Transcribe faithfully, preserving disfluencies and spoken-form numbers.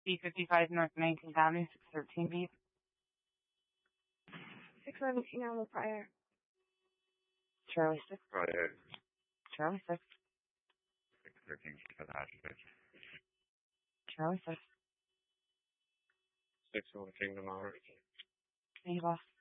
B fifty-five North nineteenth Avenue, six thirteen B. six seventeen Alamo Prior. Charlie six. Prior. Charlie six. six thirteen for the address. Charlie six. six one Kingdom Hour. Thank you, boss.